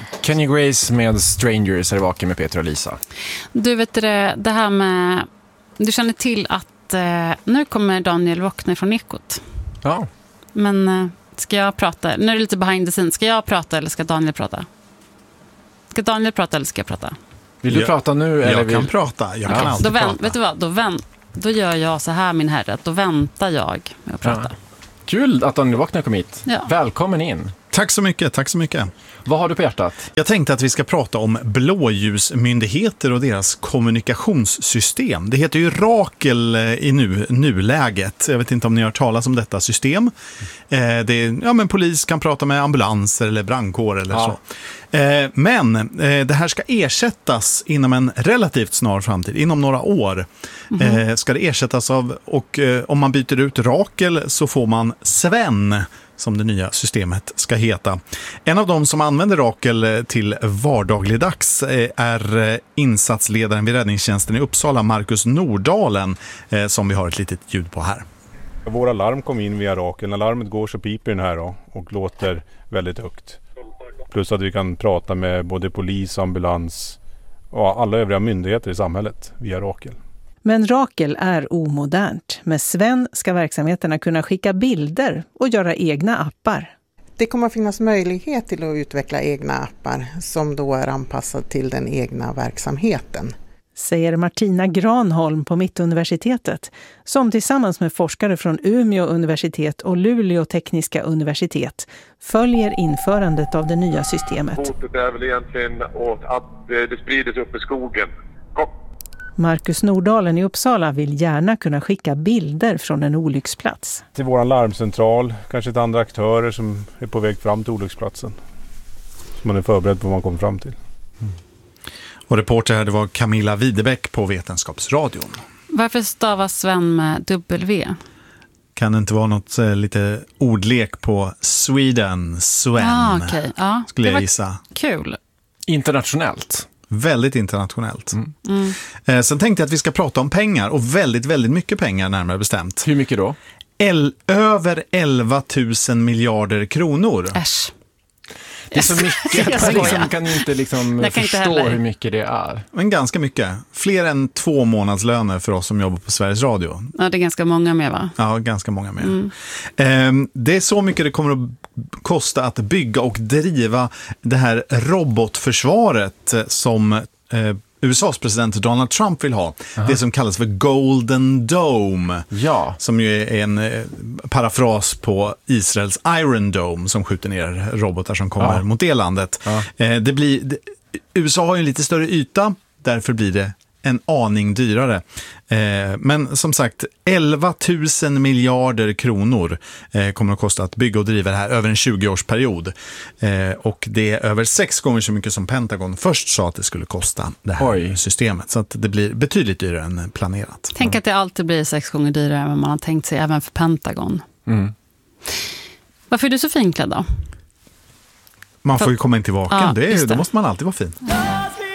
Kenny Grace med Strangers är vaken med Peter och Lisa. Du vet det här med... Du känner till att nu kommer Daniel vakna från Ekot. Ja. Men ska jag prata? Nu är det lite behind the scenes. Ska jag prata eller ska Daniel prata? Ska Daniel prata eller ska jag prata? Vill du prata nu? Eller jag kan prata. Jag kan alltid prata. Vet du vad? Då gör jag så här, min herre. Då väntar jag med att prata. Ja. Kul att Daniel vaknar kom hit. Ja. Välkommen in. Tack så mycket. Vad har du på hjärtat? Jag tänkte att vi ska prata om blåljusmyndigheter och deras kommunikationssystem. Det heter ju Rakel i nuläget. Jag vet inte om ni har hört talas om detta system. Men polis kan prata med ambulanser eller brandkår eller så. Men det här ska ersättas inom en relativt snar framtid, inom några år. Ska det ersättas av, och om man byter ut Rakel så får man Sven, som det nya systemet ska heta. En av de som använder Rakel till vardagligdags är insatsledaren vid räddningstjänsten i Uppsala, Marcus Nordalen, som vi har ett litet ljud på här. Våra larm kom in via Rakel. När larmet går så piper den här då, och låter väldigt högt. Plus att vi kan prata med både polis, ambulans och alla övriga myndigheter i samhället via Rakel. Men Rakel är omodernt. Med Sven ska verksamheterna kunna skicka bilder och göra egna appar. Det kommer att finnas möjlighet till att utveckla egna appar som då är anpassade till den egna verksamheten. Säger Martina Granholm på Mittuniversitetet, som tillsammans med forskare från Umeå universitet och Luleå tekniska universitet följer införandet av det nya systemet. Hotet är väl egentligen att det sprids upp i skogen. Marcus Nordalen i Uppsala vill gärna kunna skicka bilder från en olycksplats. Till vår larmcentral, kanske till andra aktörer som är på väg fram till olycksplatsen. Så man är förberedd på vad man kommer fram till. Och reporter här, det var Camilla Widebäck på Vetenskapsradion. Varför stavas Sven med W? Kan det inte vara något lite ordlek på Sweden, Sven? Okay. Skulle jag gissa. Kul. Internationellt. Väldigt internationellt. Sen tänkte jag att vi ska prata om pengar, och väldigt, väldigt mycket pengar närmare bestämt. Hur mycket då? Över 11 000 miljarder kronor. Äsch. Det är så mycket att man kan inte förstå hur mycket det är. Men ganska mycket. Fler än 2 månadslöner för oss som jobbar på Sveriges Radio. Ja, det är ganska många med, va? Ja, ganska många med. Det är så mycket det kommer att kosta att bygga och driva det här robotförsvaret som USAs president Donald Trump vill ha. Det som kallas för Golden Dome. Ja. Som ju är en parafras på Israels Iron Dome som skjuter ner robotar som kommer mot det landet. USA har ju en lite större yta, därför blir det en aning dyrare. Men som sagt, 11 000 miljarder kronor kommer att kosta att bygga och driva det här över en 20-årsperiod. Och det är över 6 gånger så mycket som Pentagon först sa att det skulle kosta det här systemet. Så att det blir betydligt dyrare än planerat. Tänk att det alltid blir 6 gånger dyrare än vad man har tänkt sig, även för Pentagon. Varför är du så finklädd då? Man får ju komma in till vaken, då måste man alltid vara fin.